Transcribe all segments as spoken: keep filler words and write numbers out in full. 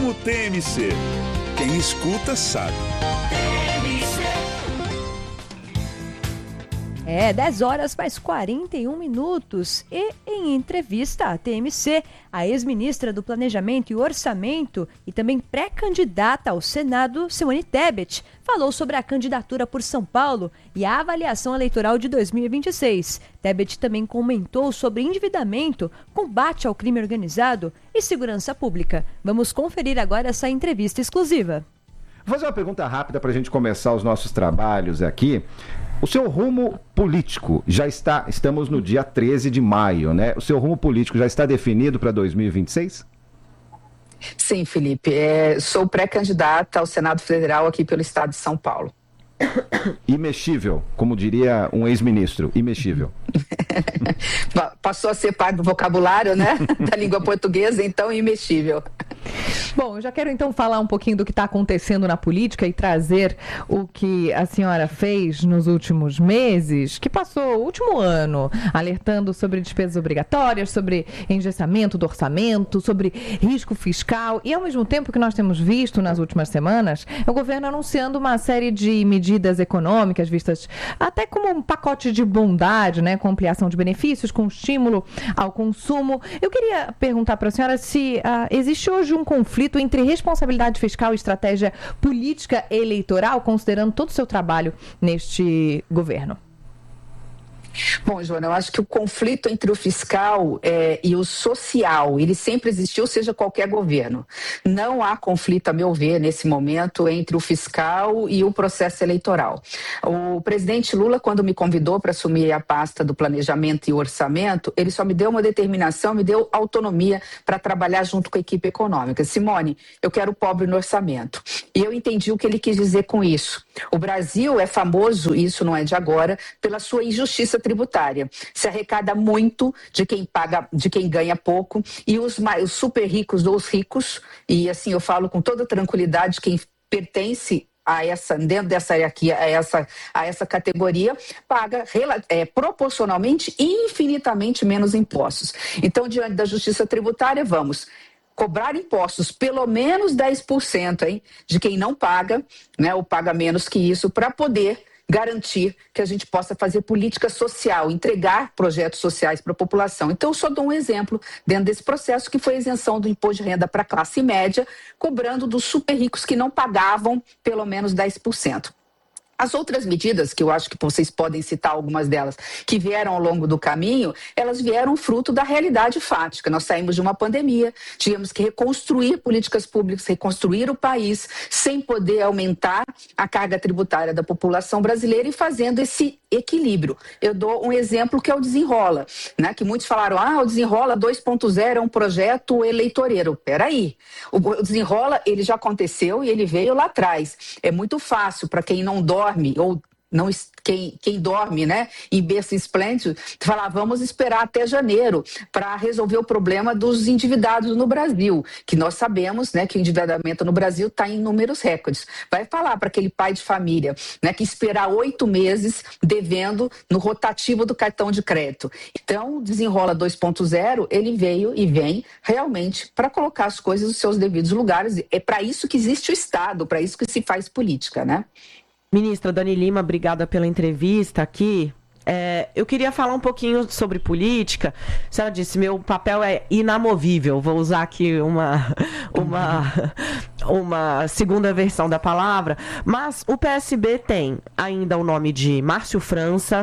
no T M C. Quem escuta sabe. É, dez horas mais quarenta e um minutos. E em entrevista à T M C, a ex-ministra do Planejamento e Orçamento e também pré-candidata ao Senado, Simone Tebet, falou sobre a candidatura por São Paulo e a avaliação eleitoral de dois mil e vinte e seis. Tebet também comentou sobre endividamento, combate ao crime organizado e segurança pública. Vamos conferir agora essa entrevista exclusiva. Vou fazer uma pergunta rápida para a gente começar os nossos trabalhos aqui. O seu rumo político já está, estamos no dia treze de maio, né? O seu rumo político já está definido para dois mil e vinte e seis? Sim, Felipe. É, sou pré-candidata ao Senado Federal aqui pelo estado de São Paulo. Imexível, como diria um ex-ministro, imexível. Passou a ser parte do vocabulário, né? Da língua portuguesa, então imexível. Bom, eu já quero então falar um pouquinho do que está acontecendo na política e trazer o que a senhora fez nos últimos meses, que passou o último ano, alertando sobre despesas obrigatórias, sobre engessamento do orçamento, sobre risco fiscal e, ao mesmo tempo, que nós temos visto nas últimas semanas, é o governo anunciando uma série de medidas econômicas vistas até como um pacote de bondade, né, com ampliação de benefícios, com estímulo ao consumo. Eu queria perguntar para a senhora se uh, existe hoje um conflito entre responsabilidade fiscal e estratégia política eleitoral, considerando todo o seu trabalho neste governo. Bom, Joana, eu acho que o conflito entre o fiscal é, e o social, ele sempre existiu, seja qualquer governo. Não há conflito, a meu ver, nesse momento, entre o fiscal e o processo eleitoral. O presidente Lula, quando me convidou para assumir a pasta do planejamento e orçamento, ele só me deu uma determinação, me deu autonomia para trabalhar junto com a equipe econômica. Simone, eu quero o pobre no orçamento. E eu entendi o que ele quis dizer com isso. O Brasil é famoso, e isso não é de agora, pela sua injustiça tributária. Se arrecada muito de quem paga, de quem ganha pouco, e os, mais, os super ricos dos ricos, e assim eu falo com toda tranquilidade, quem pertence a essa, dentro dessa hierarquia, a essa, a essa categoria, paga é, proporcionalmente e infinitamente menos impostos. Então, diante da justiça tributária, vamos cobrar impostos pelo menos dez por cento, hein, de quem não paga, né, ou paga menos que isso, para poder garantir que a gente possa fazer política social, entregar projetos sociais para a população. Então, eu só dou um exemplo dentro desse processo, que foi a isenção do imposto de renda para a classe média, cobrando dos super ricos que não pagavam pelo menos dez por cento. As outras medidas, que eu acho que vocês podem citar algumas delas, que vieram ao longo do caminho, elas vieram fruto da realidade fática. Nós saímos de uma pandemia, tivemos que reconstruir políticas públicas, reconstruir o país, sem poder aumentar a carga tributária da população brasileira e fazendo esse equilíbrio. Eu dou um exemplo que é o Desenrola, né? Que muitos falaram, ah, o Desenrola dois ponto zero é um projeto eleitoreiro. Peraí, o Desenrola, ele já aconteceu e ele veio lá atrás. É muito fácil para quem não dorme ou não, quem, quem dorme, né, em berço esplêndido, falar, vamos esperar até janeiro para resolver o problema dos endividados no Brasil, que nós sabemos, né, que o endividamento no Brasil está em números recordes. Vai falar para aquele pai de família, né, que esperar oito meses devendo no rotativo do cartão de crédito. Então, o Desenrola dois ponto zero, ele veio e vem realmente para colocar as coisas nos seus devidos lugares. É para isso que existe o Estado, para isso que se faz política, né? Ministra Dani Lima, obrigada pela entrevista aqui. É, eu queria falar um pouquinho sobre política. A senhora disse, meu papel é inamovível. Vou usar aqui uma, uma, uma segunda versão da palavra. Mas o P S B tem ainda o nome de Márcio França,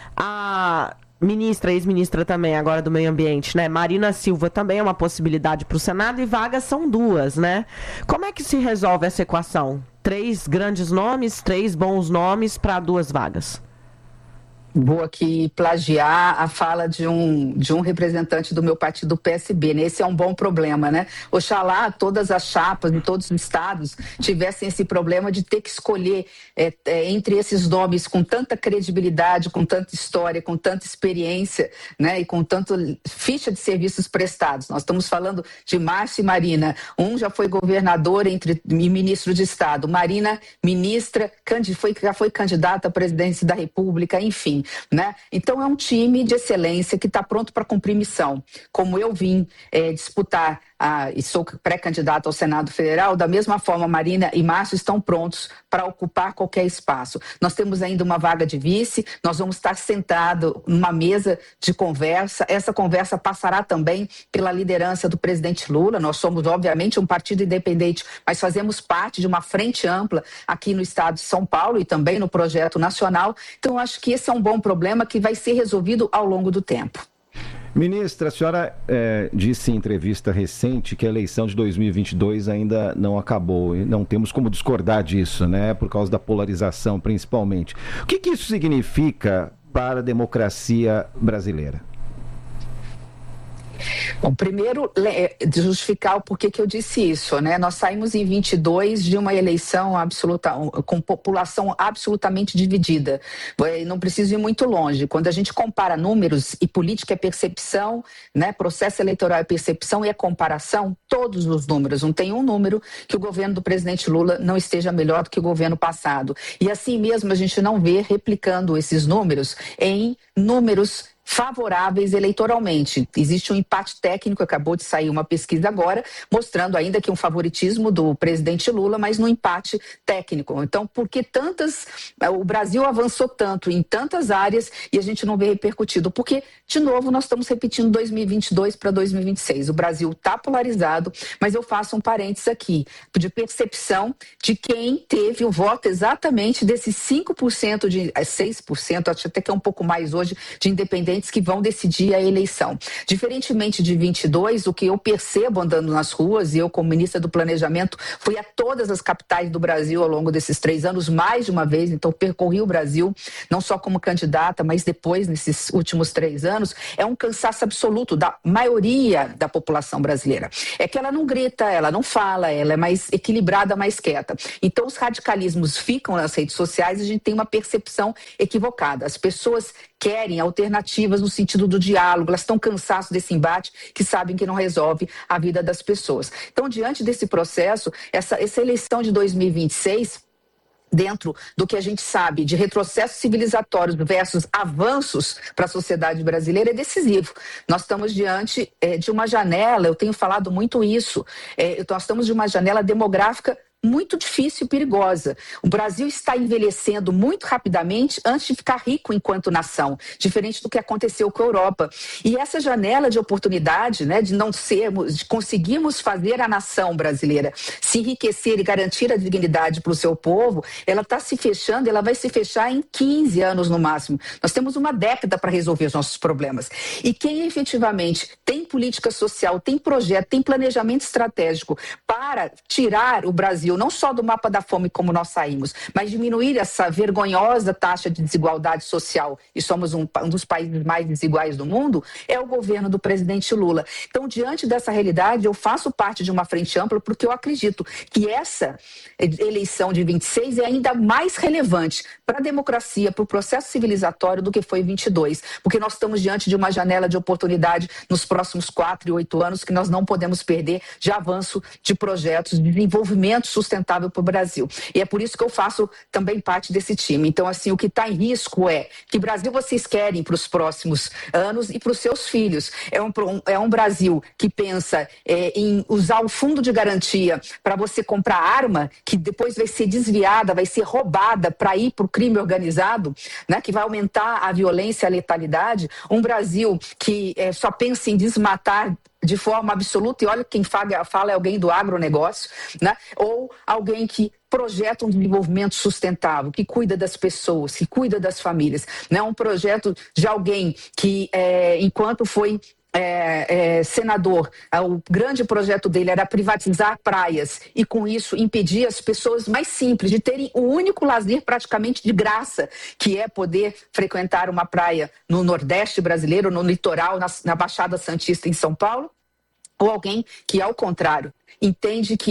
a ministra, ex-ministra também, agora do Meio Ambiente, né? Marina Silva também é uma possibilidade para o Senado e vagas são duas, né? Como é que se resolve essa equação? Três grandes nomes, três bons nomes para duas vagas. Vou aqui plagiar a fala de um, de um representante do meu partido, do P S B, né? Esse é um bom problema, né? Oxalá todas as chapas em todos os estados tivessem esse problema de ter que escolher é, é, entre esses nomes com tanta credibilidade, com tanta história, com tanta experiência, né? E com tanto ficha de serviços prestados. Nós estamos falando de Márcio e Marina. Um já foi governador entre, e ministro de Estado. Marina, ministra, foi, já foi candidata à presidência da República, enfim. né? Então é um time de excelência que está pronto para cumprir missão. Como eu vim é, disputar ah, e sou pré-candidata ao Senado Federal, da mesma forma Marina e Márcio estão prontos para ocupar qualquer espaço. Nós temos ainda uma vaga de vice, nós vamos estar sentados numa mesa de conversa. Essa conversa passará também pela liderança do presidente Lula. Nós somos, obviamente, um partido independente, mas fazemos parte de uma frente ampla aqui no estado de São Paulo e também no projeto nacional. Então, eu acho que esse é um bom problema que vai ser resolvido ao longo do tempo. Ministra, a senhora é, disse em entrevista recente que a eleição de dois mil e vinte e dois ainda não acabou e não temos como discordar disso, né? Por causa da polarização, principalmente. O que, que isso significa para a democracia brasileira? Bom, primeiro, justificar o porquê que eu disse isso, né? Nós saímos em vinte e dois de uma eleição absoluta, com população absolutamente dividida. Não preciso ir muito longe. Quando a gente compara números e política é percepção, né? Processo eleitoral é percepção e é comparação, todos os números. Não tem um número que o governo do presidente Lula não esteja melhor do que o governo passado. E assim mesmo a gente não vê replicando esses números em números favoráveis eleitoralmente. Existe um empate técnico, acabou de sair uma pesquisa agora, mostrando ainda que um favoritismo do presidente Lula, mas no empate técnico. Então, por que tantas... O Brasil avançou tanto em tantas áreas e a gente não vê repercutido? Porque, de novo, nós estamos repetindo dois mil e vinte e dois para dois mil e vinte e seis. O Brasil está polarizado, mas eu faço um parênteses aqui, de percepção de quem teve o voto exatamente desses cinco por cento, de seis por cento, acho até que é um pouco mais hoje, de independentes que vão decidir a eleição. Diferentemente de vinte e dois, o que eu percebo andando nas ruas, e eu como ministra do Planejamento fui a todas as capitais do Brasil ao longo desses três anos, mais de uma vez, então percorri o Brasil, não só como candidata, mas depois, nesses últimos três anos, é um cansaço absoluto da maioria da população brasileira. É que ela não grita, ela não fala, ela é mais equilibrada, mais quieta. Então os radicalismos ficam nas redes sociais e a gente tem uma percepção equivocada. As pessoas querem alternativas no sentido do diálogo, elas estão cansadas desse embate que sabem que não resolve a vida das pessoas. Então, diante desse processo, essa, essa eleição de dois mil e vinte e seis, dentro do que a gente sabe de retrocessos civilizatórios versus avanços para a sociedade brasileira, é decisivo. Nós estamos diante é, de uma janela, eu tenho falado muito isso, é, nós estamos de uma janela demográfica muito difícil e perigosa. O Brasil está envelhecendo muito rapidamente antes de ficar rico enquanto nação, diferente do que aconteceu com a Europa. E essa janela de oportunidade, né, de não sermos, de conseguirmos fazer a nação brasileira se enriquecer e garantir a dignidade para o seu povo, ela está se fechando, ela vai se fechar em quinze anos no máximo. Nós temos uma década para resolver os nossos problemas. E quem efetivamente tem política social, tem projeto, tem planejamento estratégico para tirar o Brasil não só do mapa da fome como nós saímos, mas diminuir essa vergonhosa taxa de desigualdade social, e somos um, um dos países mais desiguais do mundo, é o governo do presidente Lula. Então, diante dessa realidade, eu faço parte de uma frente ampla porque eu acredito que essa eleição de vinte e seis é ainda mais relevante para a democracia, para o processo civilizatório do que foi vinte e dois, porque nós estamos diante de uma janela de oportunidade nos próximos quatro e oito anos que nós não podemos perder de avanço de projetos de desenvolvimento sustentável para o Brasil. E é por isso que eu faço também parte desse time. Então, assim, o que está em risco é que Brasil vocês querem para os próximos anos e para os seus filhos. É um, é um Brasil que pensa é, em usar o fundo de garantia para você comprar arma, que depois vai ser desviada, vai ser roubada para ir para o crime organizado, né, que vai aumentar a violência e a letalidade. Um Brasil que é, só pensa em desmatar de forma absoluta, e olha, quem fala, fala é alguém do agronegócio, né? Ou alguém que projeta um desenvolvimento sustentável, que cuida das pessoas, que cuida das famílias, né? Um projeto de alguém que, é, enquanto foi É, é, senador, o grande projeto dele era privatizar praias e com isso impedir as pessoas mais simples de terem o único lazer praticamente de graça, que é poder frequentar uma praia no Nordeste brasileiro, no litoral, na, na Baixada Santista em São Paulo, ou alguém que, ao contrário, entende que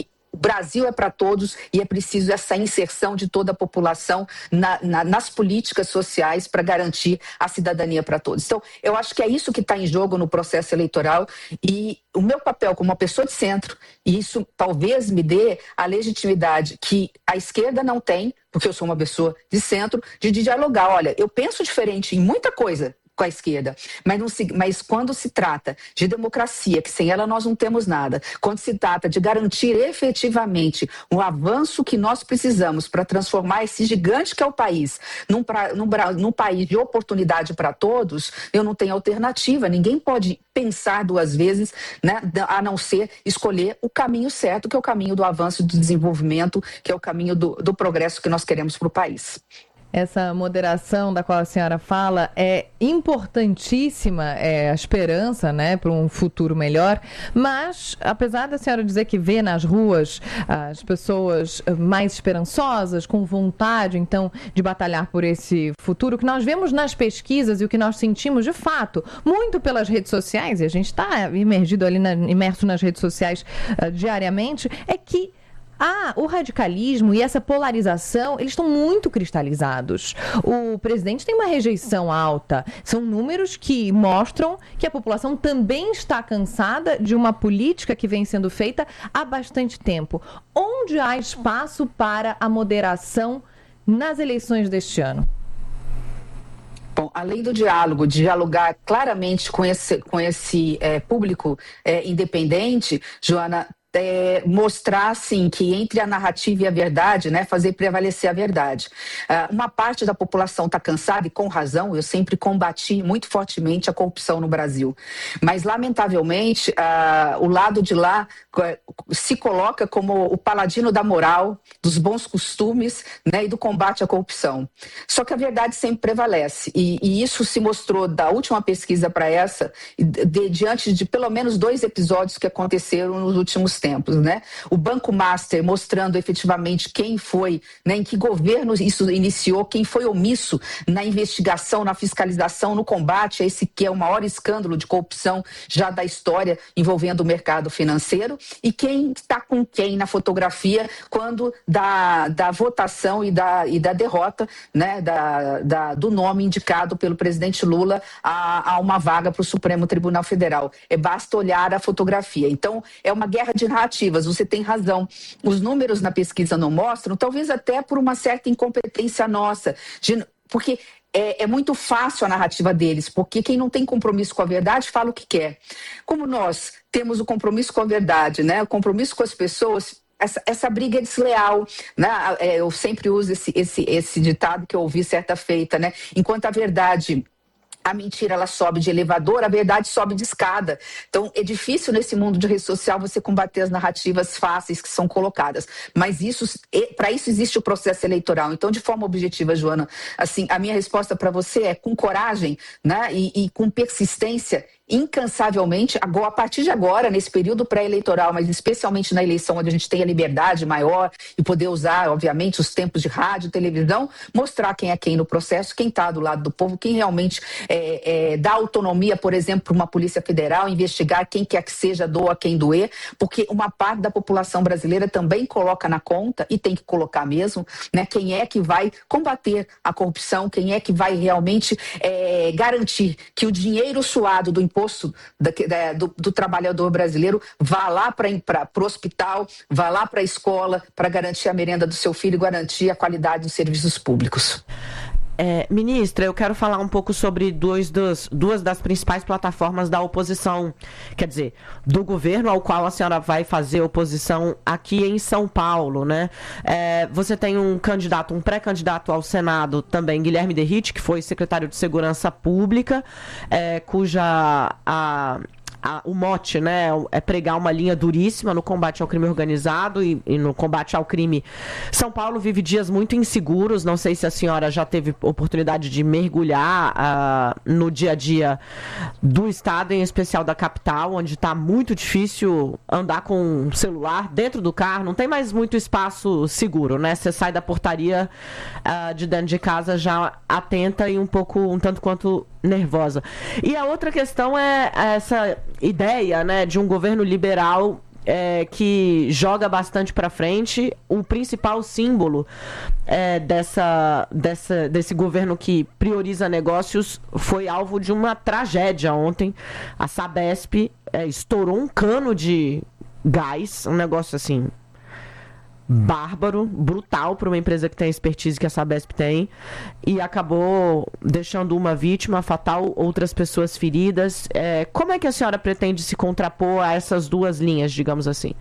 Brasil é para todos e é preciso essa inserção de toda a população na, na, nas políticas sociais para garantir a cidadania para todos. Então, eu acho que é isso que está em jogo no processo eleitoral e o meu papel como uma pessoa de centro, e isso talvez me dê a legitimidade que a esquerda não tem, porque eu sou uma pessoa de centro, de, de dialogar. Olha, eu penso diferente em muita coisa com a esquerda, mas, não se, mas quando se trata de democracia, que sem ela nós não temos nada, quando se trata de garantir efetivamente o avanço que nós precisamos para transformar esse gigante que é o país num, pra, num, num país de oportunidade para todos, eu não tenho alternativa. Ninguém pode pensar duas vezes, né, a não ser escolher o caminho certo, que é o caminho do avanço e do desenvolvimento, que é o caminho do, do progresso que nós queremos para o país. Essa moderação da qual a senhora fala é importantíssima, é a esperança, né, para um futuro melhor, mas apesar da senhora dizer que vê nas ruas as pessoas mais esperançosas, com vontade, então, de batalhar por esse futuro, o que nós vemos nas pesquisas e o que nós sentimos, de fato, muito pelas redes sociais, e a gente está imergido ali, na, imerso nas redes sociais uh, diariamente, é que Ah, o radicalismo e essa polarização, eles estão muito cristalizados. O presidente tem uma rejeição alta. São números que mostram que a população também está cansada de uma política que vem sendo feita há bastante tempo. Onde há espaço para a moderação nas eleições deste ano? Bom, além do diálogo, de dialogar claramente com esse, com esse é, público é, independente, Joana, É, mostrar, assim, que entre a narrativa e a verdade, né, fazer prevalecer a verdade. Uh, uma parte da população está cansada, e com razão, eu sempre combati muito fortemente a corrupção no Brasil. Mas, lamentavelmente, uh, o lado de lá uh, se coloca como o paladino da moral, dos bons costumes, né, e do combate à corrupção. Só que a verdade sempre prevalece. E, e isso se mostrou da última pesquisa para essa, de, diante de pelo menos dois episódios que aconteceram nos últimos tempos. Tempos, né? O Banco Master mostrando efetivamente quem foi, né, em que governo isso iniciou, quem foi omisso na investigação, na fiscalização, no combate a esse que é o maior escândalo de corrupção já da história envolvendo o mercado financeiro, e quem está com quem na fotografia quando da, da votação e da, e da derrota, né, da, da, do nome indicado pelo presidente Lula a, a uma vaga para o Supremo Tribunal Federal. É, basta olhar a fotografia. Então, é uma guerra de narrativas, você tem razão. Os números na pesquisa não mostram, talvez até por uma certa incompetência nossa, de, porque é, é muito fácil a narrativa deles, porque quem não tem compromisso com a verdade fala o que quer. Como nós temos o compromisso com a verdade, né, o compromisso com as pessoas, essa, essa briga é desleal, né? Eu sempre uso esse, esse, esse ditado que eu ouvi certa feita, né? Enquanto a verdade... A mentira, ela sobe de elevador, a verdade sobe de escada. Então, é difícil nesse mundo de rede social você combater as narrativas fáceis que são colocadas. Mas isso, para isso existe o processo eleitoral. Então, de forma objetiva, Joana, assim, a minha resposta para você é com coragem, né, e, e com persistência, incansavelmente, agora, a partir de agora, nesse período pré-eleitoral, mas especialmente na eleição onde a gente tem a liberdade maior e poder usar, obviamente, os tempos de rádio, televisão, mostrar quem é quem no processo, quem está do lado do povo, quem realmente é, é, dá autonomia, por exemplo, para uma Polícia Federal, investigar quem quer que seja, doa quem doer, porque uma parte da população brasileira também coloca na conta, e tem que colocar mesmo, né, quem é que vai combater a corrupção, quem é que vai realmente é, garantir que o dinheiro suado do imposto da, da, do, do trabalhador brasileiro vá lá para o hospital, vá lá para a escola, para garantir a merenda do seu filho e garantir a qualidade dos serviços públicos. É, ministra, eu quero falar um pouco sobre dois dos, duas das principais plataformas da oposição, quer dizer, do governo ao qual a senhora vai fazer oposição aqui em São Paulo, né? É, você tem um candidato, um pré-candidato ao Senado também, Guilherme Derrite, que foi secretário de Segurança Pública, é, cuja a... A, o mote, né, é pregar uma linha duríssima no combate ao crime organizado e, e no combate ao crime. São Paulo vive dias muito inseguros, não sei se a senhora já teve oportunidade de mergulhar uh, no dia a dia do estado, em especial da capital, onde está muito difícil andar com um celular dentro do carro, não tem mais muito espaço seguro, né, você sai da portaria uh, de dentro de casa já atenta e um pouco, um tanto quanto nervosa. E a outra questão é essa ideia, né, de um governo liberal é, que joga bastante para frente. O principal símbolo é, dessa, dessa, desse governo que prioriza negócios foi alvo de uma tragédia ontem. A Sabesp é, estourou um cano de gás, um negócio assim bárbaro, brutal para uma empresa que tem a expertise que a Sabesp tem, e acabou deixando uma vítima fatal, outras pessoas feridas. É, como é que a senhora pretende se contrapor a essas duas linhas, digamos assim?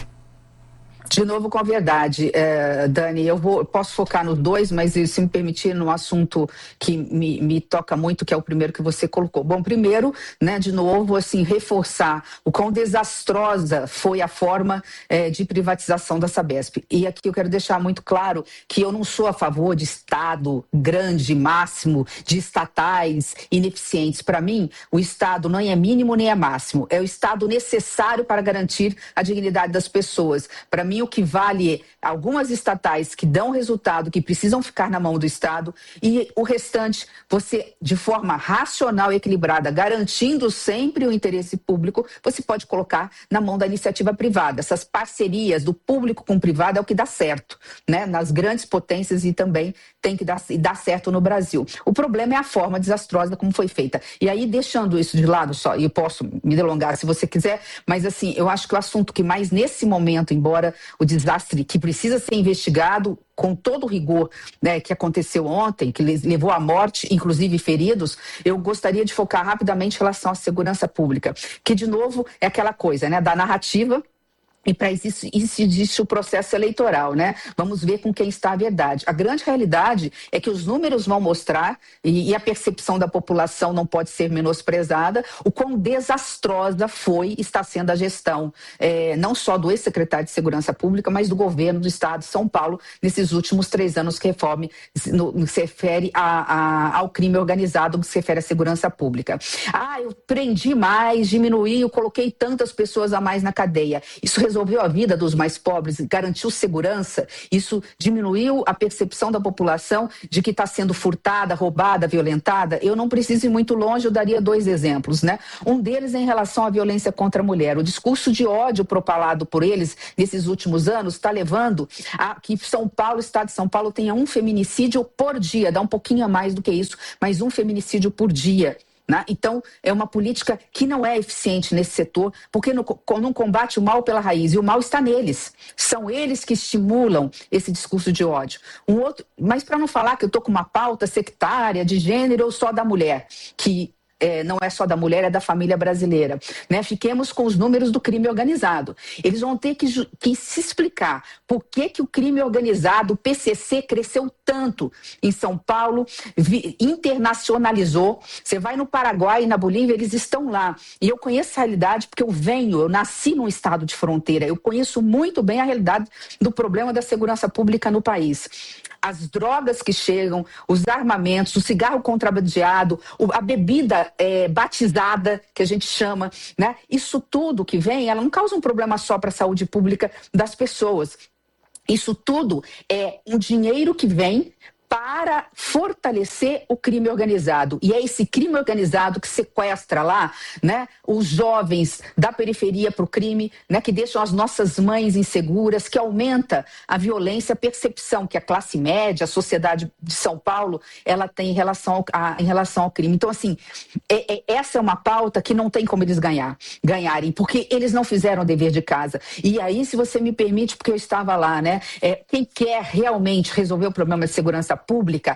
De novo com a verdade, é, Dani, eu vou, posso focar nos dois, mas se me permitir, num assunto que me, me toca muito, que é o primeiro que você colocou. Bom, primeiro, né, de novo, assim, reforçar o quão desastrosa foi a forma é, de privatização da Sabesp. E aqui eu quero deixar muito claro que eu não sou a favor de Estado grande, máximo, de estatais ineficientes. Para mim, o Estado não é mínimo nem é máximo, é o Estado necessário para garantir a dignidade das pessoas. Para mim, o que vale é algumas estatais que dão resultado, que precisam ficar na mão do Estado, e o restante, você, de forma racional e equilibrada, garantindo sempre o interesse público, você pode colocar na mão da iniciativa privada. Essas parcerias do público com o privado é o que dá certo, né? Nas grandes potências, e também tem que dar, dar certo no Brasil. O problema é a forma desastrosa como foi feita. E aí, deixando isso de lado só, e eu posso me delongar se você quiser, mas assim, eu acho que o assunto que mais nesse momento, embora o desastre que precisa ser investigado com todo o rigor, né, que aconteceu ontem, que levou à morte, inclusive feridos, eu gostaria de focar rapidamente em relação à segurança pública, que de novo é aquela coisa, né, da narrativa. E para isso, isso existe o processo eleitoral, né? Vamos ver com quem está a verdade. A grande realidade é que os números vão mostrar, e, e a percepção da população não pode ser menosprezada, o quão desastrosa foi e está sendo a gestão, é, não só do ex-secretário de Segurança Pública, mas do governo do Estado de São Paulo, nesses últimos três anos que, reforme, no, no que se refere a, a, ao crime organizado, no que se refere à segurança pública. Ah, eu prendi mais, diminuí, eu coloquei tantas pessoas a mais na cadeia. Isso resolveu a vida dos mais pobres, garantiu segurança, isso diminuiu a percepção da população de que está sendo furtada, roubada, violentada. Eu não preciso ir muito longe, eu daria dois exemplos, né? Um deles é em relação à violência contra a mulher. O discurso de ódio propalado por eles nesses últimos anos está levando a que São Paulo, o Estado de São Paulo, tenha um feminicídio por dia, dá um pouquinho a mais do que isso, mas um feminicídio por dia. Então, é uma política que não é eficiente nesse setor, porque não, não combate o mal pela raiz, e o mal está neles. São eles que estimulam esse discurso de ódio. Um outro, mas para não falar que eu estou com uma pauta sectária, de gênero ou só da mulher, que É, não é só da mulher, é da família brasileira, né? Fiquemos com os números do crime organizado. Eles vão ter que, que se explicar por que, que o crime organizado, o P C C, cresceu tanto em São Paulo, vi, internacionalizou. Você vai no Paraguai e na Bolívia, eles estão lá. E eu conheço a realidade porque eu venho, eu nasci num estado de fronteira, eu conheço muito bem a realidade do problema da segurança pública no país. As drogas que chegam, os armamentos, o cigarro contrabandeado, a bebida é, batizada, que a gente chama, né? Isso tudo que vem, ela não causa um problema só para a saúde pública das pessoas. Isso tudo é um dinheiro que vem para fortalecer o crime organizado. E é esse crime organizado que sequestra lá, né, os jovens da periferia para o crime, né, que deixam as nossas mães inseguras, que aumenta a violência, a percepção que a classe média, a sociedade de São Paulo, ela tem em relação ao, a, em relação ao crime. Então, assim, é, é, essa é uma pauta que não tem como eles ganhar, ganharem, porque eles não fizeram o dever de casa. E aí, se você me permite, porque eu estava lá, né, é, quem quer realmente resolver o problema de segurança pública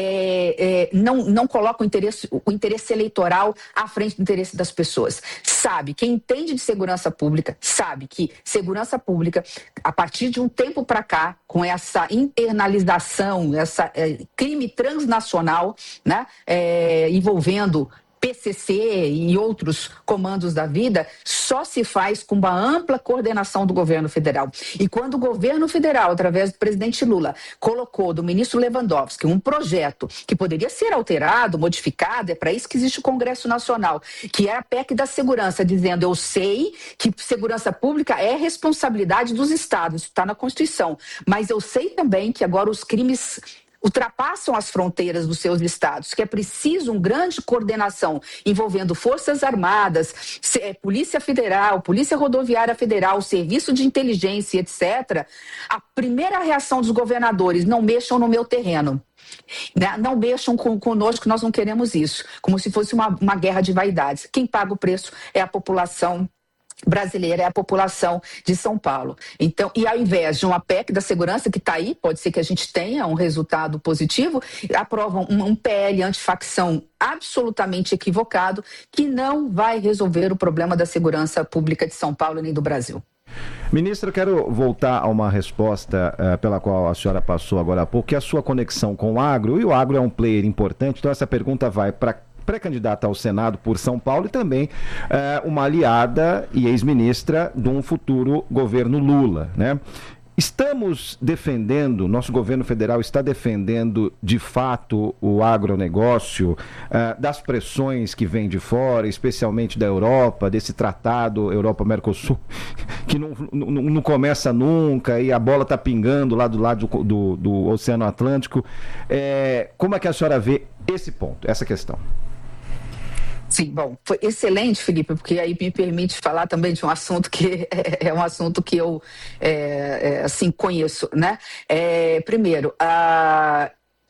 é, é, não, não coloca o interesse, o interesse eleitoral à frente do interesse das pessoas. Sabe, quem entende de segurança pública, sabe que segurança pública, a partir de um tempo para cá, com essa internalização, essa é, crime transnacional, né, é, envolvendo P C C e outros comandos da vida, só se faz com uma ampla coordenação do governo federal. E quando o governo federal, através do presidente Lula, colocou do ministro Lewandowski um projeto que poderia ser alterado, modificado, é para isso que existe o Congresso Nacional, que é a P E C da segurança, dizendo: eu sei que segurança pública é responsabilidade dos estados, isso está na Constituição, mas eu sei também que agora os crimes ultrapassam as fronteiras dos seus estados, que é preciso uma grande coordenação envolvendo Forças Armadas, Polícia Federal, Polícia Rodoviária Federal, Serviço de Inteligência, etcétera, a primeira reação dos governadores: não mexam no meu terreno. Não mexam com, conosco, nós não queremos isso. Como se fosse uma, uma guerra de vaidades. Quem paga o preço é a população brasileira, é a população de São Paulo. Então, e ao invés de uma P E C da segurança que está aí, pode ser que a gente tenha um resultado positivo, aprovam um, um P L antifacção absolutamente equivocado, que não vai resolver o problema da segurança pública de São Paulo nem do Brasil. Ministra, eu quero voltar a uma resposta uh, pela qual a senhora passou agora há pouco, que é a sua conexão com o agro, e o agro é um player importante, então essa pergunta vai para pré-candidata ao Senado por São Paulo e também uh, uma aliada e ex-ministra de um futuro governo Lula, né? Estamos defendendo, nosso governo federal está defendendo de fato o agronegócio, uh, das pressões que vêm de fora, especialmente da Europa, desse tratado Europa-Mercosul, que não, não, não começa nunca e a bola está pingando lá do lado do, do, do Oceano Atlântico. É, como é que a senhora vê esse ponto, essa questão? Sim, bom, foi excelente, Felipe, porque aí me permite falar também de um assunto que é, é um assunto que eu, é, é, assim, conheço, né? É, primeiro, a...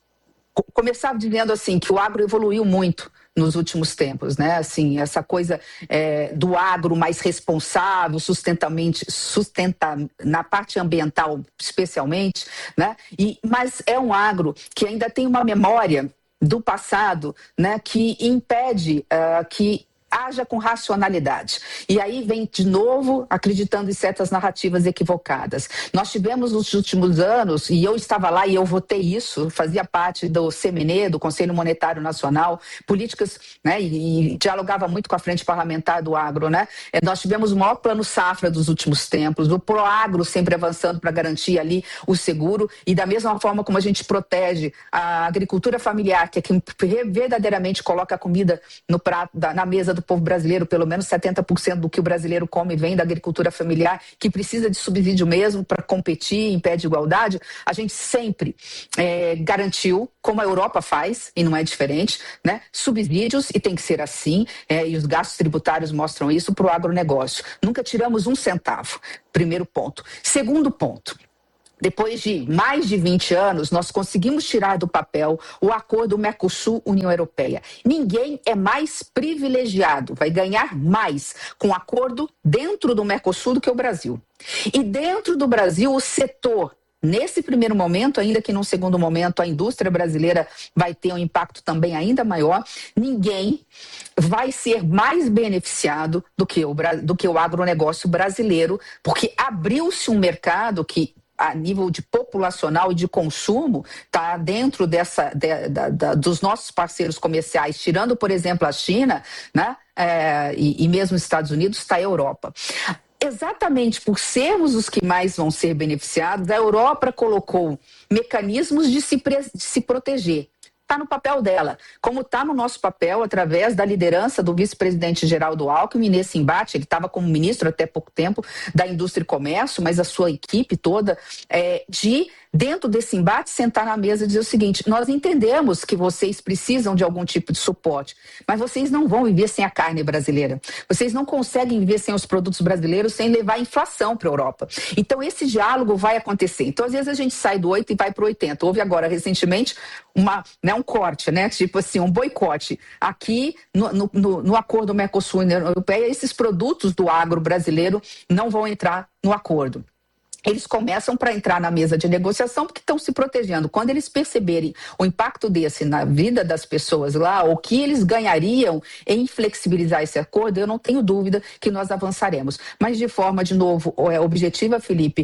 começar dizendo, assim, que o agro evoluiu muito nos últimos tempos, né? Assim, essa coisa é, do agro mais responsável, sustentamente, sustenta na parte ambiental, especialmente, né? E, mas é um agro que ainda tem uma memória do passado, né, que impede uh, que haja com racionalidade. E aí vem de novo acreditando em certas narrativas equivocadas. Nós tivemos nos últimos anos, e eu estava lá e eu votei isso, fazia parte do C M N E, do Conselho Monetário Nacional, políticas, né, e, e dialogava muito com a Frente Parlamentar do Agro, né? Nós tivemos o maior plano safra dos últimos tempos, o Proagro sempre avançando para garantir ali o seguro, e da mesma forma como a gente protege a agricultura familiar, que é quem verdadeiramente coloca a comida no prato, da, na mesa do do povo brasileiro, pelo menos setenta por cento do que o brasileiro come vem da agricultura familiar, que precisa de subsídio mesmo para competir em pé de igualdade, a gente sempre é, garantiu, como a Europa faz, e não é diferente, né, subsídios, e tem que ser assim, é, e os gastos tributários mostram isso, para o agronegócio. Nunca tiramos um centavo, primeiro ponto. Segundo ponto, depois de mais de vinte anos, nós conseguimos tirar do papel o acordo Mercosul-União Europeia. Ninguém é mais privilegiado, vai ganhar mais com o acordo dentro do Mercosul do que o Brasil. E dentro do Brasil, o setor, nesse primeiro momento, ainda que num segundo momento a indústria brasileira vai ter um impacto também ainda maior, ninguém vai ser mais beneficiado do que o, do que o agronegócio brasileiro, porque abriu-se um mercado que, a nível de populacional e de consumo, está dentro dessa, de, da, da, dos nossos parceiros comerciais, tirando, por exemplo, a China, né? É, e, e mesmo os Estados Unidos, está a Europa. Exatamente por sermos os que mais vão ser beneficiados, a Europa colocou mecanismos de se, pre, de se proteger. Está no papel dela, como está no nosso papel através da liderança do vice-presidente Geraldo Alckmin nesse embate. Ele estava como ministro até pouco tempo da Indústria e Comércio, mas a sua equipe toda, é, de, dentro desse embate, sentar na mesa e dizer o seguinte: nós entendemos que vocês precisam de algum tipo de suporte, mas vocês não vão viver sem a carne brasileira. Vocês não conseguem viver sem os produtos brasileiros sem levar a inflação para a Europa. Então esse diálogo vai acontecer. Então às vezes a gente sai do oito e vai para o oitenta. Houve agora recentemente uma, né, um corte, né, tipo assim, um boicote. Aqui no, no, no acordo Mercosul-União Europeia, esses produtos do agro brasileiro não vão entrar no acordo. Eles começam para entrar na mesa de negociação porque estão se protegendo. Quando eles perceberem o impacto desse na vida das pessoas lá, o que eles ganhariam em flexibilizar esse acordo, eu não tenho dúvida que nós avançaremos. Mas de forma, de novo, objetiva, Felipe,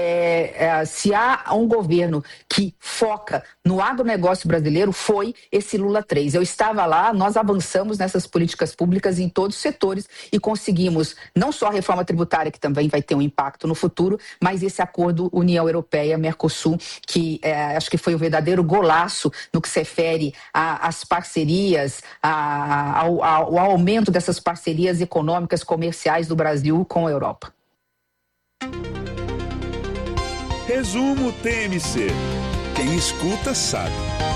é, é, se há um governo que foca no agronegócio brasileiro, foi esse Lula três. Eu estava lá, nós avançamos nessas políticas públicas em todos os setores e conseguimos não só a reforma tributária, que também vai ter um impacto no futuro, mas esse acordo União Europeia-Mercosul, que é, acho que foi o verdadeiro golaço no que se refere às parcerias, a, ao, ao aumento dessas parcerias econômicas, comerciais do Brasil com a Europa. Resumo T M C. Quem escuta sabe.